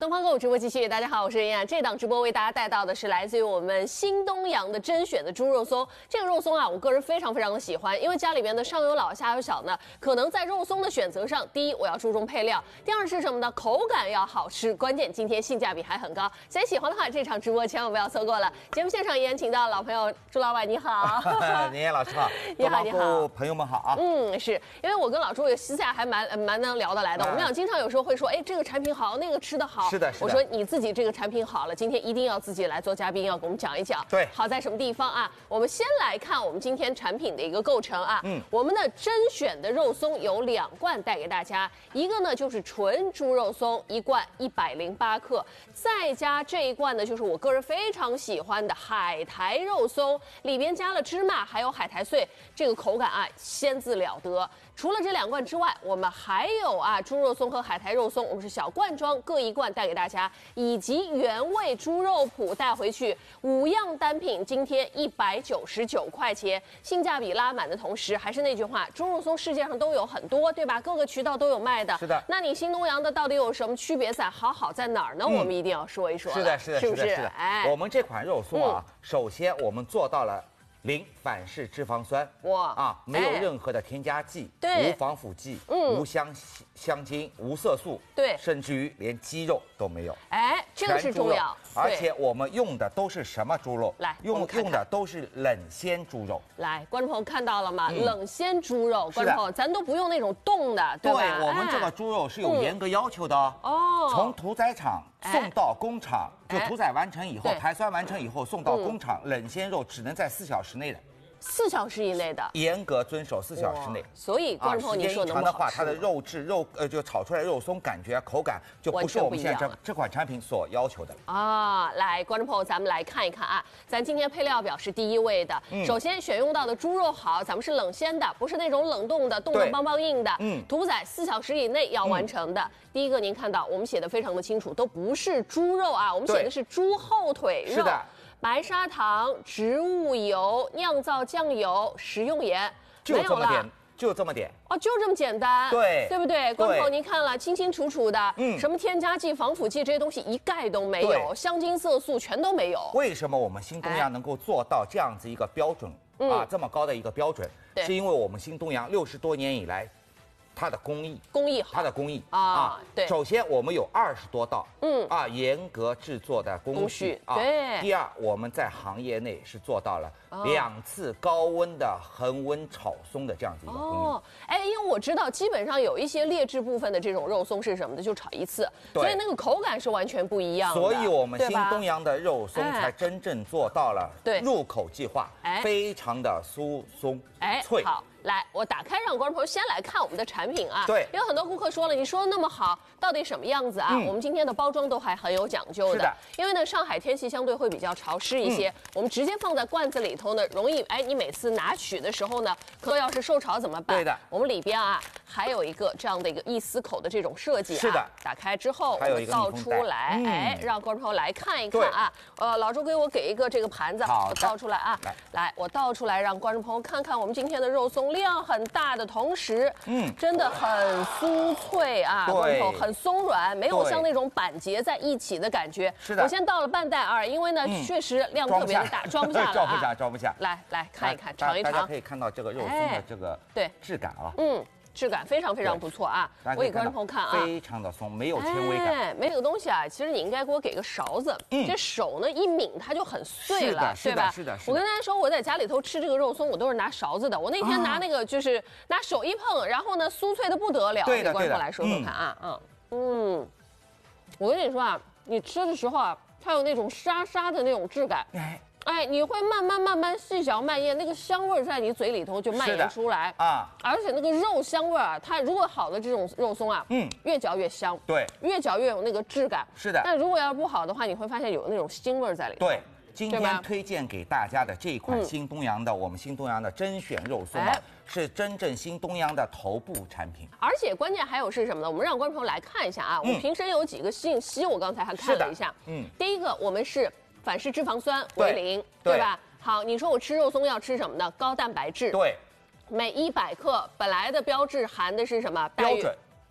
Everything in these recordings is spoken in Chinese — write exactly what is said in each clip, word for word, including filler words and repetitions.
东方购物直播继续，大家好，我是妍妍。这档直播为大家带到的是来自于我们新东阳的甄选的猪肉松。这个肉松啊，我个人非常非常的喜欢，因为家里面的上有老下有小呢，可能在肉松的选择上，第一我要注重配料，第二是什么呢？口感要好吃，关键今天性价比还很高。所以喜欢的话，这场直播千万不要错过了。节目现场依然请到老朋友朱老板，你好， 妍妍老师好， 你好你好， 朋友们好啊。 嗯，是因为我跟老朱也私下还蛮蛮能聊得来的，我们俩经常有时候会说，哎，这个产品好，那个吃的好。 是的，是的。 我说你自己这个产品好了，今天一定要自己来做嘉宾，要给我们讲一讲。 对， 好在什么地方啊？我们先来看我们今天产品的一个构成啊。 嗯， 我们的甄选的肉松有两罐带给大家，一个呢就是纯猪肉松，一罐一百零八克，再加这一罐呢就是我个人非常喜欢的海苔肉松，里边加了芝麻还有海苔碎，这个口感啊鲜自了得。除了这两罐之外，我们还有啊猪肉松和海苔肉松，我们是小罐装各一罐带给大家，以及原味猪肉脯带回去，五样单品今天一百九十九块钱，性价比拉满的同时，还是那句话，猪肉松世界上都有很多，对吧？各个渠道都有卖的。 是的。 那你新东阳的到底有什么区别在？好好在哪儿呢？嗯、我们一定要说一说。 是的，是的， 是不是？ 是的。 哎， 我们这款肉松啊，嗯、首先我们做到了。零反式脂肪酸， 哇啊，没有任何的添加剂， 对， 无防腐剂， 嗯， 无香香精，无色素， 对， 甚至于连鸡肉都没有。 哎，这个是重要。 而且我们用的都是什么猪肉？ 来， 用看看用的都是冷鲜猪肉。 来，观众朋友看到了吗？嗯、冷鲜猪肉，观众朋友，咱都不用那种冻的，对吧？ 对，我们这个猪肉是有严格要求的哦。哦，从屠宰场送到工厂，就屠宰完成以后，排酸完成以后送到工厂，冷鲜肉只能在四小时内的。 四小时以内的， 严格遵守四小时内。 所以观众朋友，你说时间一长的话，它的肉质、肉呃，就炒出来肉松感觉、口感就不是我们现在这这款产品所要求的啊。来，观众朋友，咱们来看一看啊，咱今天配料表是第一位的。嗯、首先选用到的猪肉好，咱们是冷鲜的，不是那种冷冻的、冻得邦邦硬的。嗯，屠宰四小时以内要完成的。嗯、第一个，您看到我们写的非常的清楚，都不是猪肉啊，我们写的是猪后腿肉。 是的。 白砂糖、植物油、酿造酱油、食用盐， 就这么点，就这么点哦，就这么简单， 对， 对不对？观众朋友，您看了清清楚楚的， 嗯， 什么添加剂、防腐剂这些东西一概都没有，香精、色素全都没有。 为什么我们新东阳能够做到这样子一个标准、哎、啊，这么高的一个标准？是因为我们新东阳六十多年以来。它的工艺， 工艺好， 它的工艺啊，啊对。 首先，我们有二十多道， 嗯啊，严格制作的工序啊。对。 第二，我们在行业内是做到了两次高温的恒温炒松的这样子一个工艺。哦， 哎，因为我知道，基本上有一些劣质部分的这种肉松是什么的，就炒一次，所以那个口感是完全不一样的。 所以我们新东阳的肉松才真正做到了入口即化， 哎， 非常的酥松， 哎， 脆。 好。来，我打开让观众朋友先来看我们的产品啊。 对， 因为很多顾客说了，你说的那么好，到底什么样子啊？嗯、我们今天的包装都还很有讲究的。 是的。 因为呢，上海天气相对会比较潮湿一些，嗯、我们直接放在罐子里头呢，容易哎，你每次拿取的时候呢，可要是受潮怎么办？ 对的。 我们里边啊还有一个这样的一个一丝口的这种设计啊。 是的。 打开之后，我们倒出来， 嗯、 哎，让观众朋友来看一看啊。呃，老周给我给一个这个盘子，我倒出来啊。 来， 来，我倒出来，让观众朋友看看我们今天的肉松量很大。的同时，嗯，真的很酥脆啊， 对， 很松软，没有像那种板结在一起的感觉。 是的， 我先倒了半袋二，因为呢，嗯、确实量特别的大，装不下了、啊， 装不下，装不下。 来来看一看，尝一尝， 大家可以看到这个肉松的这个对质感啊， 嗯。质感非常非常不错啊！我给观众朋友看啊， 非常的松，没有纤维感。 哎，没有东西啊，其实你应该给我给个勺子，嗯、这手呢一抿它就很碎了， 对吧？是的，是的。 我跟大家说，我在家里头吃这个肉松，我都是拿勺子的。我那天拿那个就是、啊、拿手一碰，然后呢酥脆的不得了。 对的， 给观众来说说看啊，嗯嗯，我跟你说啊，你吃的时候啊，它有那种沙沙的那种质感。哎。哎，你会慢慢慢慢细嚼慢咽，那个香味在你嘴里头就蔓延出来啊！而且那个肉香味啊，它如果好的这种肉松啊，嗯，越嚼越香， 对， 越嚼越有那个质感。 是的。 但如果要是不好的话，你会发现有那种腥味在里头。 对，今天推荐给大家的这一款新东阳的，我们新东阳的甄选肉松啊，是真正新东阳的头部产品。 而且关键还有是什么呢？我们让观众朋友来看一下啊，我们平时有几个信息，我刚才还看了一下。嗯，第一个我们是反式脂肪酸为零，对吧？好，你说我吃肉松要吃什么呢？高蛋白质。 对， 每一百克本来的标志含的是什么？ 标准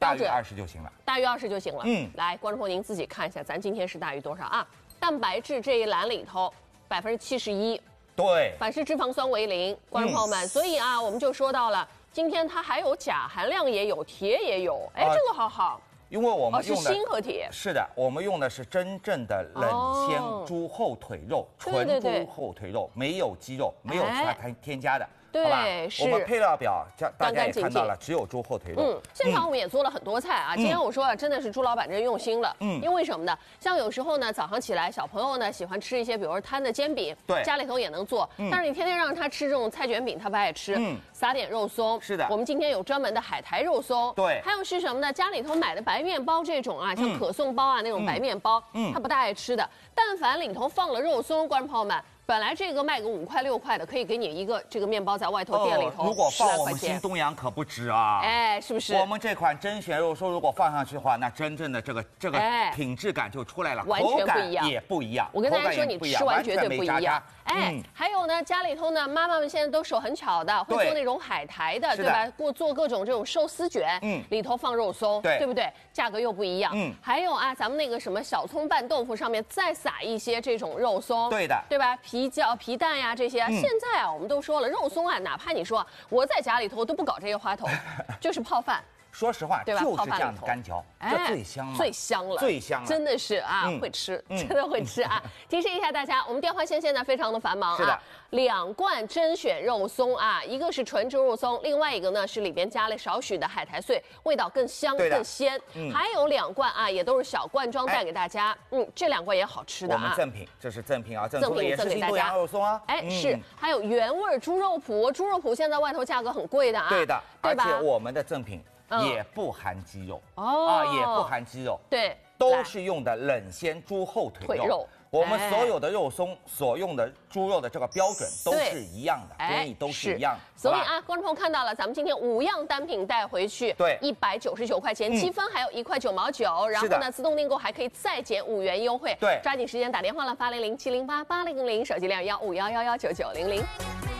大于二十就行了， 大于二十就行了。 嗯， 来，观众朋友您自己看一下，咱今天是大于多少啊？蛋白质这一栏里头百分之七十一， 对， 反式脂肪酸为零，观众朋友们，嗯、所以啊，我们就说到了，今天它还有钾含量也有，铁也有，哎，呃、这个好好。 因为我们用的、 哦、是锌和铁， 是的，我们用的是真正的冷鲜猪后腿肉，纯、哦、猪后腿肉，没有鸡肉，没有其他添添加的。 对， 好吧， 是我们配料表，大家也看到了，只有猪后腿肉。 嗯，现场我们也做了很多菜啊。嗯、今天我说啊，真的是朱老板真用心了。嗯，因为什么呢？像有时候呢，早上起来小朋友呢喜欢吃一些，比如说摊的煎饼， 对， 家里头也能做。嗯、但是你天天让他吃这种菜卷饼，他不爱吃。嗯，撒点肉松。 是的。 我们今天有专门的海苔肉松。 对。 还有是什么呢？家里头买的白面包这种啊，像可颂包啊那种白面包，嗯，他不大爱吃的。但凡里头放了肉松，观众朋友们。本来这个卖个五块六块的，可以给你一个这个面包在外头店里头， 哦、如果放我们新东阳可不止啊！ 哎，是不是？ 我们这款甄选肉松如果放上去的话，那真正的这个这个品质感就出来了， 完全不一样， 也不一样。 我跟大家说，你吃完绝对不一样。哎， 嗯、 还有呢，家里头呢，妈妈们现在都手很巧的，会做那种海苔的，对吧？过做各种这种寿司卷，嗯，里头放肉松， 对， 对不对？价格又不一样。嗯，还有啊，咱们那个什么小葱拌豆腐上面再撒一些这种肉松， 对的， 对吧？皮椒、皮蛋呀这些，嗯、现在啊，我们都说了，肉松啊，哪怕你说我在家里头都不搞这些花头，就是泡饭。 说实话，就是这样的干嚼，这最香了， 最香了， 最香了， 真的是啊，会吃，真的会吃啊！提示一下大家，我们电话线现在非常的繁忙啊，两罐甄选肉松啊，一个是纯猪肉松，另外一个呢是里边加了少许的海苔碎，味道更香更鲜。还有两罐啊，也都是小罐装带给大家，嗯，这两罐也好吃的啊。 我们赠品，这是赠品啊，赠品赠给大家肉松啊， 哎是，还有原味猪肉脯，猪肉脯现在外头价格很贵的啊， 对的，而且我们的赠品。也不含鸡肉哦，啊，也不含鸡肉， 对， 都是用的冷鲜猪后腿肉。肉我们所有的肉松所用的猪肉的这个标准都是一样的，工艺都是一样。 所以啊，观众朋友看到了，咱们今天五样单品带回去， 对， 一百九十九块钱，积分还有一块九毛九，然后呢，自动订购还可以再减五元优惠。 对， 抓紧时间打电话了，八零零七零八八零零，手机量幺五幺幺幺九九零零。